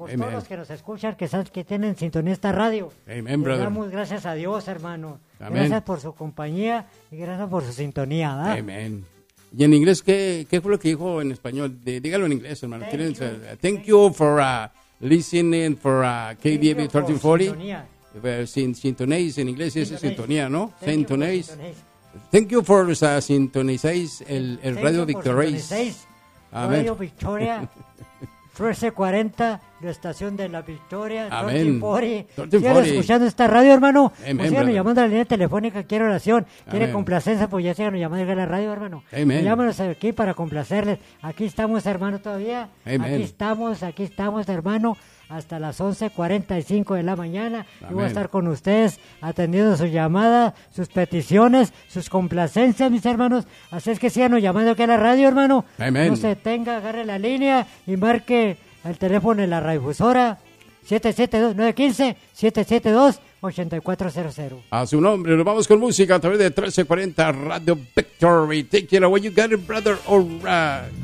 por Amen. todos los que nos escuchan, que tienen sintonía esta radio. Amen, Le brother. damos gracias a Dios, hermano. Amen. Gracias por su compañía y gracias por su sintonía, ¿verdad? Amen. Y en inglés, ¿qué fue lo que dijo en español? Dígalo en inglés, hermano. Thank you. Thank you for listening for Thank KDB you for 1340. sintonía. Sintonéis en inglés es sintonía, ¿no? Thank you for Sintonéis. sintonéis. Thank you for sintonizáis el Thank Radio you por Victoria. sintonizar Amén. Radio Victoria 1340, la estación de la Victoria. Amén. 1340. 1340. Sigan escuchando esta radio, hermano. Amen, O síganos brother. llamando a la línea telefónica, quiere oración, quiere Amén. complacencia, pues ya síganos llamando a la radio, hermano. Amen. Llámanos aquí para complacerles. Aquí estamos, hermano, todavía. Amen. Aquí estamos, hermano, hasta las 11:45 de la mañana. Y voy Amén. a estar con ustedes atendiendo sus llamadas, sus peticiones, sus complacencias, mis hermanos. Así es que síganos llamando aquí a la radio, hermano. Amén. No se detenga, agarre la línea y marque el teléfono de la radiodifusora 772-915-772-8400. A su nombre, nos vamos con música a través de 1340 Radio Victory. Take it away, you got it, brother. All right.